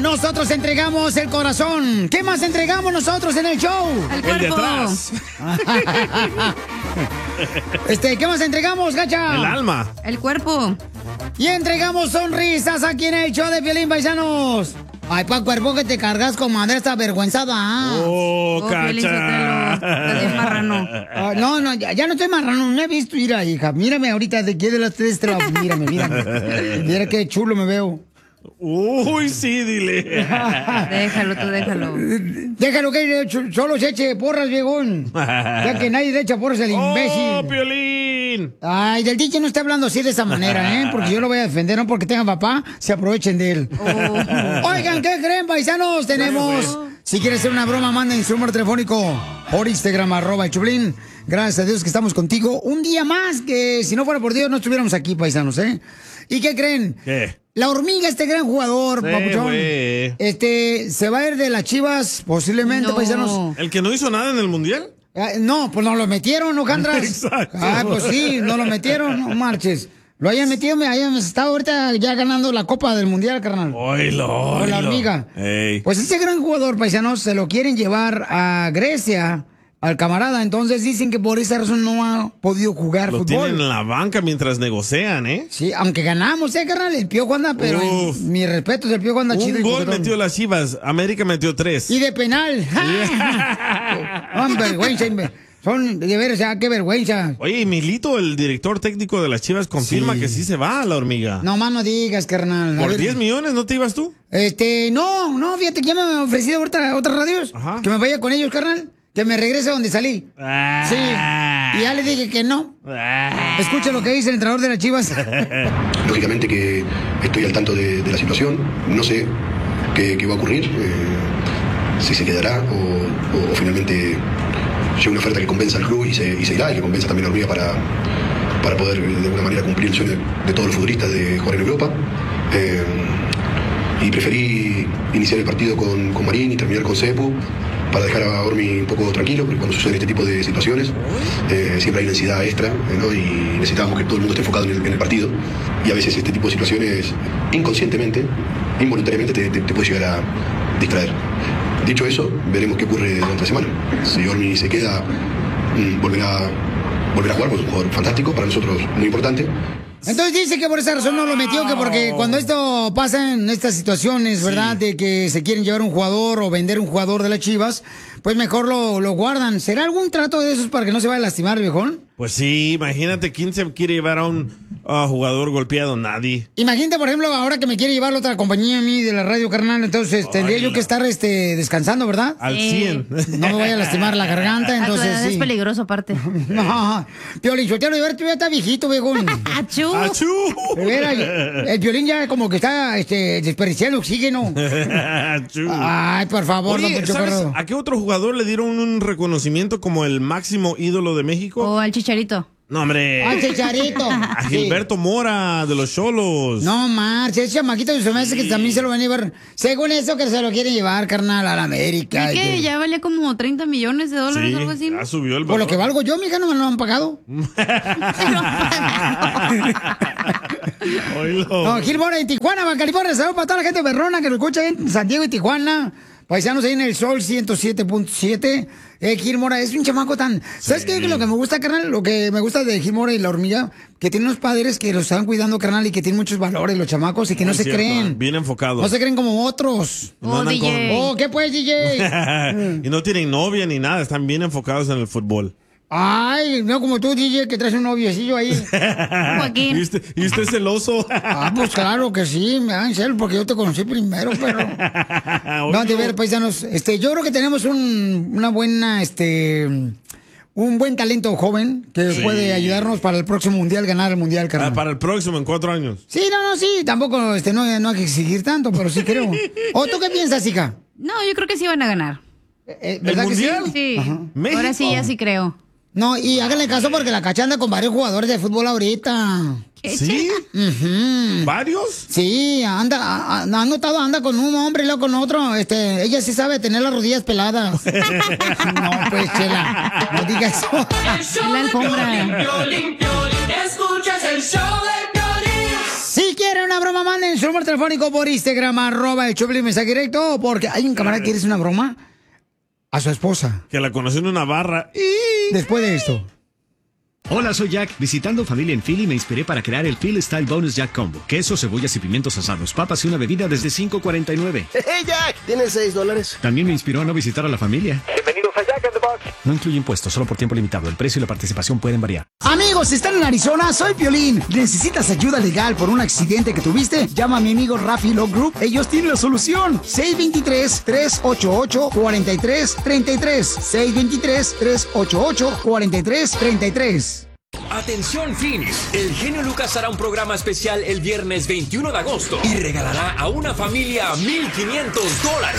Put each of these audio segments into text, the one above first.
nosotros entregamos el corazón. ¿Qué más entregamos nosotros en el show? El cuerpo. El de atrás. ¿Qué más entregamos, Gacha? El alma. El cuerpo. Y entregamos sonrisas aquí en el show de Piolín, paisanos. Ay, pa' cuerpo que te cargas con madre esta vergüenzada. Oh, Piolín Sotelo. Estás bien marrano. No, ya no estoy marrano, no he visto. Mira, hija, mírame ahorita de aquí de las 3 trabas. Mírame. Mira qué chulo me veo. Uy, sí, dile. Déjalo, tú déjalo. Déjalo que solo se eche porras, viejón. Ya que nadie le echa porras al imbécil. ¡Oh, Piolín! Ay, del DJ no está hablando así de esa manera, ¿eh? Porque yo lo voy a defender, no porque tenga papá, se aprovechen de él. Oigan, ¿qué creen, paisanos? Tenemos, si quieres hacer una broma, manden su número telefónico por Instagram, @el Choplin. Gracias a Dios que estamos contigo. Un día más que si no fuera por Dios no estuviéramos aquí, paisanos, ¿eh? ¿Y qué creen? ¿Qué? La hormiga, este gran jugador, papuchón, se va a ir de las Chivas, posiblemente, No. paisanos. ¿El que no hizo nada en el Mundial? No, pues no lo metieron, ¿no, Candras? Exacto. Pues sí, no lo metieron, no marches. Lo hayan metido, me hayan estado ahorita ya ganando la Copa del Mundial, carnal. Oilo. Con la hormiga. Ey. Pues ese gran jugador, paisanos, se lo quieren llevar a Grecia, al camarada. Entonces dicen que por esa razón no ha podido jugar Lo fútbol. tienen en la banca mientras negocian, ¿eh? Sí, aunque ganamos, carnal, el Piojo anda, pero Uf. mi respeto, el Piojo anda chido. Un y gol coquetón. metió las Chivas, América metió 3. Y de penal. Vergüenza, son de veras, qué vergüenza. Oye, y Milito, el director técnico de las Chivas, confirma que sí se va a la hormiga. No más no digas, carnal. A ¿Por ver. 10 millones no te ibas tú? No, fíjate que ya me han ofrecido otras radios. Ajá. Que me vaya con ellos, carnal. Que me regrese a donde salí. Sí. Y ya le dije que no. Escucha lo que dice el entrenador de las Chivas. Lógicamente que estoy al tanto de la situación, no sé qué va a ocurrir, si se quedará o finalmente llega una oferta que convenza al club y se irá y que convenza también a Hormiga para poder de alguna manera cumplir el sueño de todos los futbolistas de jugar en Europa. Y preferí iniciar el partido con Marín y terminar con Cepu para dejar a Ormi un poco tranquilo, porque cuando suceden este tipo de situaciones siempre hay una ansiedad extra, ¿no? Y necesitamos que todo el mundo esté enfocado en el partido, y a veces este tipo de situaciones inconscientemente, involuntariamente te puede llegar a distraer. Dicho eso, veremos qué ocurre durante la semana. Si Ormi se queda, volverá a jugar, porque es un jugador fantástico, para nosotros muy importante. Entonces dice que por esa razón no lo metió, que porque cuando esto pasa en estas situaciones, ¿verdad? De que se quieren llevar un jugador o vender un jugador de las Chivas, pues mejor lo guardan. ¿Será algún trato de esos para que no se vaya a lastimar, viejón? Pues sí, imagínate, ¿quién se quiere llevar a un jugador golpeado? Nadie. Imagínate, por ejemplo, ahora que me quiere llevar la otra compañía a mí de la radio, carnal, entonces tendría yo que estar descansando, ¿verdad? Al 100. No me vaya a lastimar la garganta, entonces A tu edad sí. es peligroso aparte. No, Piolín, yo te lo llevar, tú ya está viejito, viejón. ¡Achú! ¡Achú! De veras, el Piolín ya como que está desperdiciando oxígeno. ¡Achú! Ay, por favor, Oye, don Poncho ¿sabes Corrado. a qué otro jugador le dieron un reconocimiento como el máximo ídolo de México? O al Chicharito. No, hombre. Ay, Chicharito. A Gilberto Mora, de los Cholos. No, marche, ese chamaquito se me hace que también se lo van a llevar. Según eso, que se lo quieren llevar, carnal, a la América. ¿Y que ya valía como 30 millones de dólares Sí, o algo así? ¿no? ya subió el Por lo valor. que valgo yo, mija, no me lo han pagado. Oílo. No, Gil Mora en Tijuana, Baja California. Saludos para toda la gente berrona que nos escucha en San Diego y Tijuana. Paisanos ahí en el Sol 107.7. Gil Mora es un chamaco tan... ¿Sabes qué es lo que me gusta, carnal? Lo que me gusta de Gil Mora y la hormiga, que tiene unos padres que los están cuidando, carnal, y que tienen muchos valores los chamacos y que no Es se cierto, creen. Bien enfocados. No se creen como otros. No andan DJ. Oh, ¿qué pues, DJ? y no tienen novia ni nada, están bien enfocados en el fútbol. Ay, no como tú, DJ, que traes un noviecillo ahí. Joaquín. ¿Y usted es celoso? Pues claro que sí, me dan celo porque yo te conocí primero, pero... No, de ver, paisanos, yo creo que tenemos una buena, un buen talento joven que puede ayudarnos para el próximo mundial, ganar el mundial, carnal. Para el próximo, en 4 años. Sí, sí, tampoco, no hay que exigir tanto, pero sí creo. ¿O tú qué piensas, hija? No, yo creo que sí van a ganar. ¿Verdad que sí? mundial? Sí. México. Ahora sí, ya sí creo. No, y háganle caso porque la Cacha anda con varios jugadores de fútbol ahorita. ¿Sí? Ujú. ¿Varios? Sí, anda con un hombre y luego con otro. Ella sí sabe tener las rodillas peladas. No, pues, Chela, no digas eso. La alfombra. Piolín, Piolín, escuchas el show de Piolín. Si quiere una una broma, manden su número telefónico por Instagram, @el mensaje directo, porque hay un camarada que quiere hacer una broma a su esposa. Que la conoció en una barra. Después de esto. Hola, soy Jack. Visitando familia en Philly me inspiré para crear el Philly Style Bonus Jack Combo. Queso, cebollas y pimientos asados, papas y una bebida desde $5.49. ¡Hey, Jack! ¿Tienes $6? También me inspiró a no visitar a la familia. Bienvenidos a Jack in the Box. No incluye impuestos, solo por tiempo limitado. El precio y la participación pueden variar. Amigos, ¿están en Arizona? Soy Piolín. ¿Necesitas ayuda legal por un accidente que tuviste? Llama a mi amigo Rafi Law Group. Ellos tienen la solución. 623-388-4333. 623-388-4333. Atención Phoenix, el genio Lucas hará un programa especial el viernes 21 de agosto y regalará a una familia $1,500.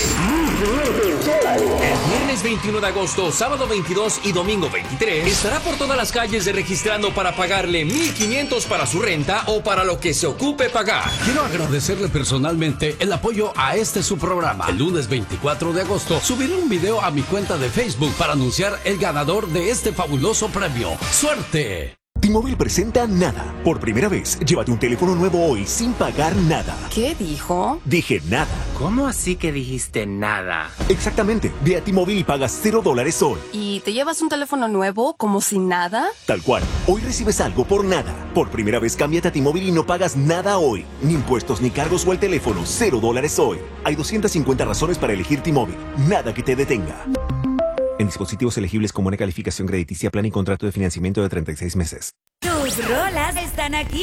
El viernes 21 de agosto, sábado 22 y domingo 23 estará por todas las calles registrando para pagarle $1,500 para su renta o para lo que se ocupe pagar. Quiero agradecerle personalmente el apoyo a su programa. El lunes 24 de agosto subiré un video a mi cuenta de Facebook para anunciar el ganador de este fabuloso premio. ¡Suerte! T-Mobile presenta Nada. Por primera vez, llévate un teléfono nuevo hoy sin pagar nada. ¿Qué dijo? Dije nada. ¿Cómo así que dijiste nada? Exactamente. Ve a T-Mobile y pagas $0 hoy. ¿Y te llevas un teléfono nuevo como si nada? Tal cual. Hoy recibes algo por nada. Por primera vez, cámbiate a T-Mobile y no pagas nada hoy. Ni impuestos, ni cargos o el teléfono. $0 hoy. Hay 250 razones para elegir T-Mobile. Nada que te detenga. En dispositivos elegibles con buena calificación crediticia, plan y contrato de financiamiento de 36 meses. Tus rolas están aquí